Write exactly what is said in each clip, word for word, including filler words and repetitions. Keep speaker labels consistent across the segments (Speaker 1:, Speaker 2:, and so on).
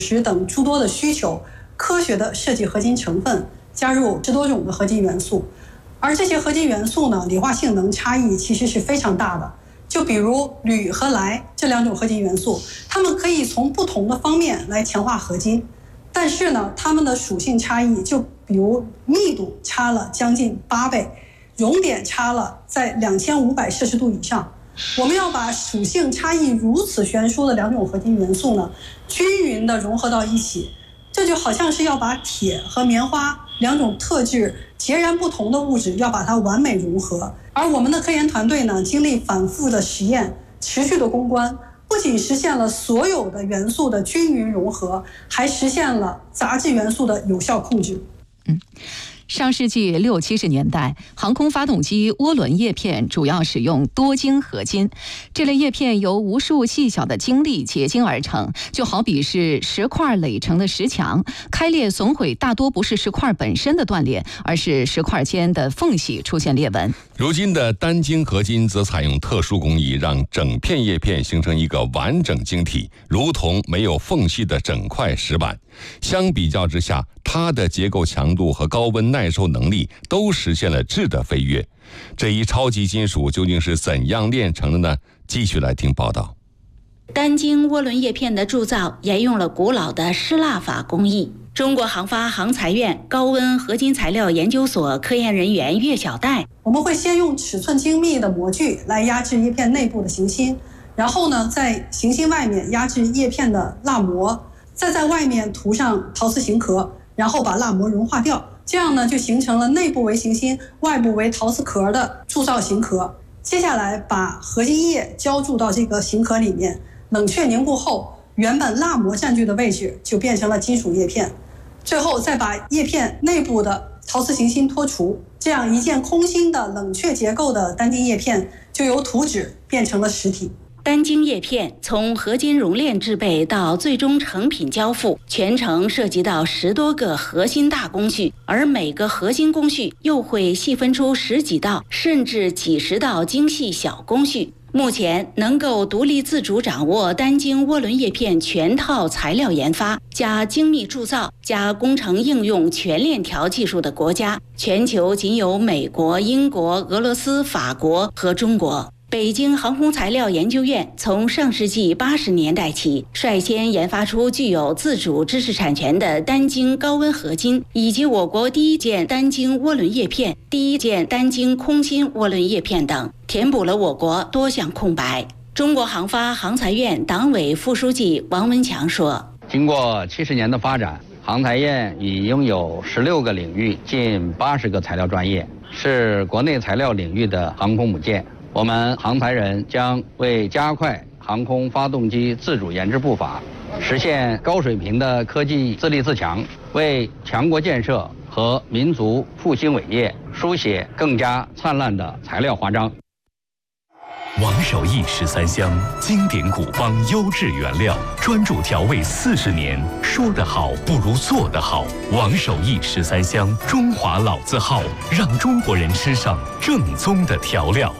Speaker 1: 食等诸多的需求，科学的设计合金成分，加入十多种的合金元素。而这些合金元素呢，理化性能差异其实是非常大的。就比如铝和氖这两种合金元素，它们可以从不同的方面来强化合金，但是呢，它们的属性差异，就比如密度差了将近八倍，熔点差了在两千五百摄氏度以上。我们要把属性差异如此悬殊的两种合金元素呢，均匀的融合到一起，这就好像是要把铁和棉花两种特质截然不同的物质，要把它完美融合。而我们的科研团队呢，经历反复的实验，持续的攻关，不仅实现了所有的元素的均匀融合，还实现了杂质元素的有效控制。
Speaker 2: 嗯。上世纪六七十年代，航空发动机涡轮叶片主要使用多晶合金。这类叶片由无数细小的晶粒结晶而成，就好比是石块垒成的石墙。开裂损毁大多不是石块本身的断裂，而是石块间的缝隙出现裂纹。
Speaker 3: 如今的单晶合金则采用特殊工艺，让整片叶片形成一个完整晶体，如同没有缝隙的整块石板。相比较之下，它的结构强度和高温耐受能力都实现了质的飞跃。这一超级金属究竟是怎样炼成的呢？继续来听报道。
Speaker 4: 单晶涡轮叶片的铸造沿用了古老的失蜡法工艺。中国航发航材院高温合金材料研究所科研人员岳小戴，
Speaker 1: 我们会先用尺寸精密的模具来压制叶片内部的行芯，然后呢，在行芯外面压制叶片的蜡膜，再在外面涂上陶瓷型壳，然后把蜡膜融化掉，这样呢就形成了内部为行芯，外部为陶瓷壳的铸造型壳。接下来把合金液浇注到这个型壳里面，冷却凝固后，原本蜡膜占据的位置就变成了金属叶片。最后再把叶片内部的陶瓷行芯脱除，这样一件空心的冷却结构的单晶叶片就由图纸变成了实体。
Speaker 4: 单晶叶片从合金熔炼制备到最终成品交付，全程涉及到十多个核心大工序，而每个核心工序又会细分出十几道甚至几十道精细小工序。目前能够独立自主掌握单晶涡轮叶片全套材料研发加精密铸造加工程应用全链条技术的国家，全球仅有美国、英国、俄罗斯、法国和中国。北京航空材料研究院从上世纪八十年代起，率先研发出具有自主知识产权的单晶高温合金，以及我国第一件单晶涡轮叶片、第一件单晶空心涡轮叶片等，填补了我国多项空白。中国航发航材院党委副书记王文强说：“
Speaker 5: 经过七十年的发展，航材院已拥有十六个领域、近八十个材料专业，是国内材料领域的航空母舰。我们航材人将为加快航空发动机自主研制步伐，实现高水平的科技自立自强，为强国建设和民族复兴伟业书写更加灿烂的材料华章。”
Speaker 6: 王守义十三香，经典古方优质原料，专注调味四十年，说得好不如做得好。王守义十三香，中华老字号，让中国人吃上正宗的调料。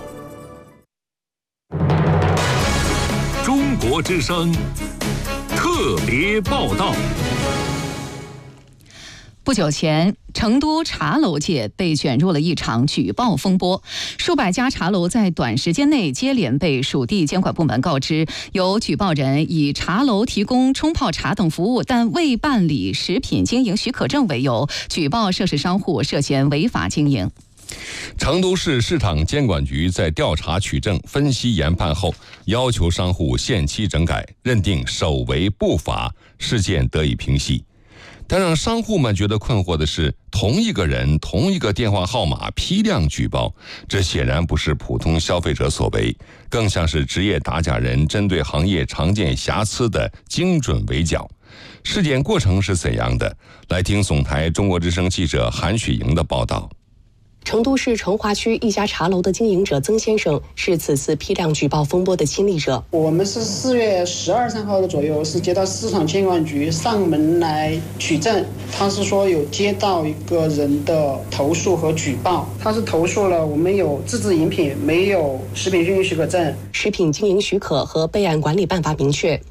Speaker 6: 中国之声特别报道。
Speaker 2: 不久前，成都茶楼界被卷入了一场举报风波，数百家茶楼在短时间内接连被属地监管部门告知，有举报人以茶楼提供冲泡茶等服务但未办理食品经营许可证为由，举报涉事商户涉嫌违法经营。
Speaker 3: 成都市市场监管局在调查取证、分析研判后，要求商户限期整改，认定首违不法，事件得以平息。但让商户们觉得困惑的是，同一个人、同一个电话号码批量举报，这显然不是普通消费者所为，更像是职业打假人针对行业常见瑕疵的精准围剿。事件过程是怎样的？来听总台中国之声记者韩雪莹的报道。
Speaker 7: 成都市成华区一家茶楼的经营者曾先生是此次批量举报风波的亲历者。
Speaker 8: 我们是四月十二三号的左右，是接到市场监管局上门来取证，他是说有接到一个人的投诉和举报，他是投诉了我们有自制饮品，没有食品经营许可证。
Speaker 7: 食品经营许可和备案管理办法明确，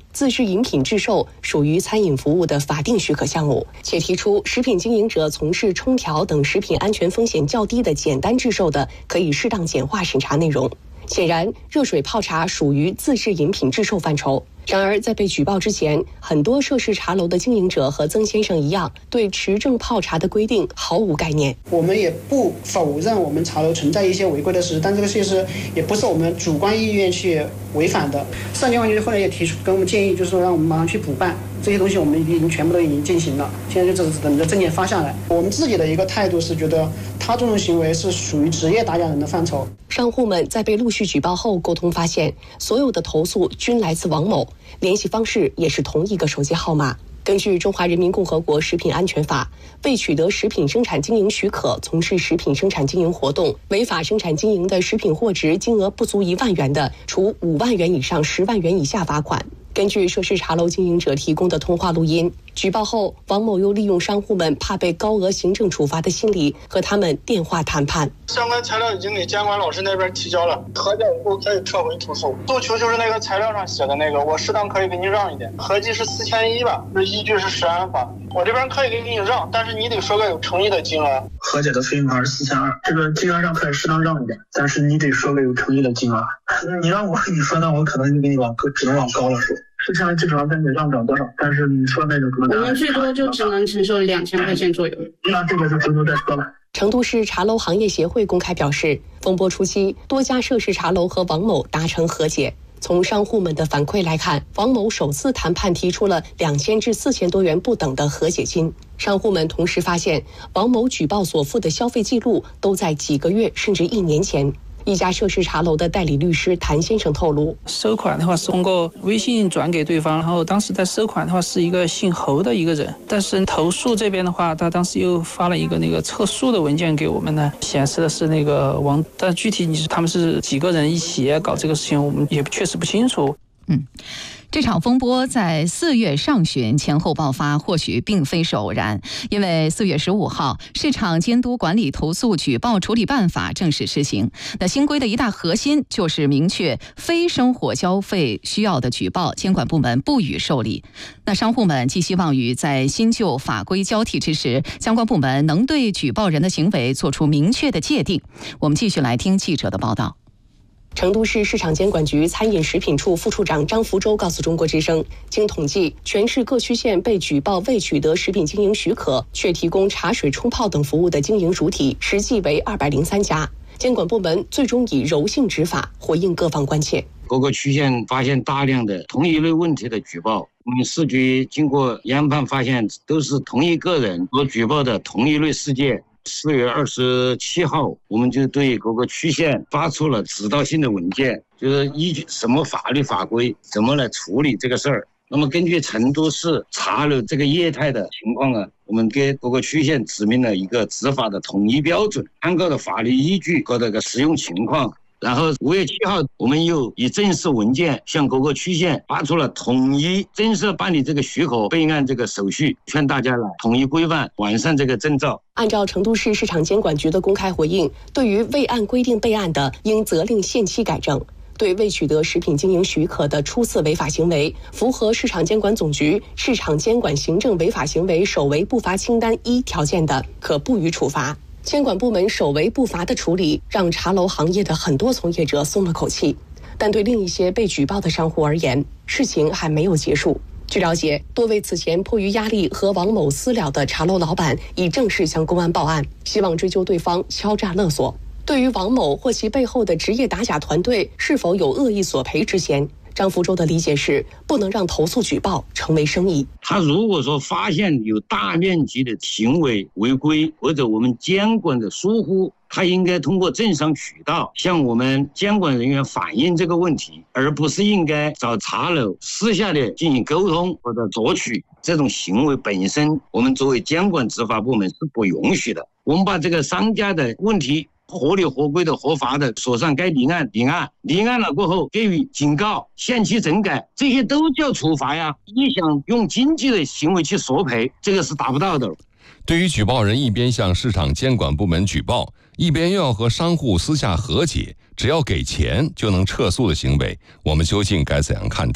Speaker 7: 自制饮品制售属于餐饮服务的法定许可项目，且提出食品经营者从事冲调等食品安全风险较低的简单制售的，可以适当简化审查内容。显然，热水泡茶属于自制饮品制售范畴。然而，在被举报之前，很多涉事茶楼的经营者和曾先生一样，对持证泡茶的规定毫无概念。
Speaker 8: 我们也不否认我们茶楼存在一些违规的事实，但这个事实也不是我们主观意愿去违反的。市场监管局后来也提出跟我们建议，就是说让我们马上去补办这些东西，我们已经全部都已经进行了，现在就只是等着证件发下来。我们自己的一个态度是觉得他这种行为是属于职业打假人的范畴。
Speaker 7: 商户们在被陆续举报后沟通发现，所有的投诉均来自王某，联系方式也是同一个手机号码。根据《中华人民共和国食品安全法》，未取得食品生产经营许可从事食品生产经营活动，违法生产经营的食品货值金额不足一万元的，处五万元以上十万元以下罚款。根据涉事茶楼经营者提供的通话录音，举报后，王某又利用商户们怕被高额行政处罚的心理，和他们电话谈判。
Speaker 9: 相关材料已经给监管老师那边提交了，核检以后可以撤回投诉。诉求就是那个材料上写的那个，我适当可以给你让一点，合计是四千一吧，这依据是食安法。我这边可以给你让，但是你得说个有诚意的金额。
Speaker 10: 和解的费用还是四千二，这个金额上可以适当让一点，但是你得说个有诚意的金额。你让我跟你说，那我可能就给你往只能往高了说。四千二基本上跟你上涨多少？但是你说那种可能
Speaker 11: 我们最多就只能承受两千块钱左右。
Speaker 10: 那这个就回头再说了。
Speaker 7: 成都市茶楼行业协会公开表示，风波初期，多家涉事茶楼和王某达成和解。从商户们的反馈来看，王某首次谈判提出了两千至四千多元不等的和解金。商户们同时发现，王某举报所负的消费记录都在几个月甚至一年前。一家涉事茶楼的代理律师谭先生透露，
Speaker 12: 收款的话是通过微信转给对方，然后当时在收款的话是一个姓侯的一个人，但是投诉这边的话，他当时又发了一个那个测诉的文件给我们呢，显示的是那个王，但具体你是他们是几个人一起搞这个事情，我们也确实不清楚。
Speaker 2: 嗯。这场风波在四月上旬前后爆发，或许并非是偶然，因为四月十五号，市场监督管理投诉举报处理办法正式施行。那新规的一大核心就是明确非生活消费需要的举报，监管部门不予受理。那商户们寄希望于在新旧法规交替之时，相关部门能对举报人的行为做出明确的界定。我们继续来听记者的报道。
Speaker 7: 成都市市场监管局餐饮食品处副处长张福洲告诉中国之声，经统计，全市各区县被举报未取得食品经营许可却提供茶水冲泡等服务的经营主体实际为二百零三家。监管部门最终以柔性执法回应各方关切。
Speaker 13: 各个区县发现大量的同一类问题的举报，我们市局经过研判发现，都是同一个人所举报的同一类事件。四月二十七号，我们就对各个区县发出了指导性的文件，就是依据什么法律法规怎么来处理这个事儿。那么根据成都市茶楼这个业态的情况呢，我们给各个区县指明了一个执法的统一标准，参考的法律依据和这个实用情况。然后五月七号，我们又以正式文件向各个区县发出了统一正式办理这个许可备案这个手续，劝大家来统一规范完善这个证照。
Speaker 7: 按照成都市市场监管局的公开回应，对于未按规定备案的，应责令限期改正；对未取得食品经营许可的初次违法行为，符合市场监管总局市场监管行政违法行为首违不罚清单一条件的，可不予处罚。监管部门首违不罚的处理，让茶楼行业的很多从业者松了口气。但对另一些被举报的商户而言，事情还没有结束。据了解，多位此前迫于压力和王某私了的茶楼老板已正式向公安报案，希望追究对方敲诈勒索。对于王某或其背后的职业打假团队是否有恶意索赔之嫌，张福洲的理解是，不能让投诉举报成为生意。
Speaker 13: 他如果说发现有大面积的行为违规或者我们监管的疏忽，他应该通过正商渠道向我们监管人员反映这个问题，而不是应该找茶楼私下的进行沟通或者索取。这种行为本身，我们作为监管执法部门是不允许的。我们把这个商家的问题合理合规的合法的锁上该立案立案立案了过后给予警告限期整改，这些都叫处罚呀。你想用经济的行为去索赔，这个是达不到的。
Speaker 3: 对于举报人一边向市场监管部门举报，一边又要和商户私下和解，只要给钱就能撤诉的行为，我们究竟该怎样看待？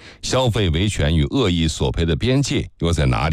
Speaker 3: 消费维权与恶意索赔的边界又在哪里？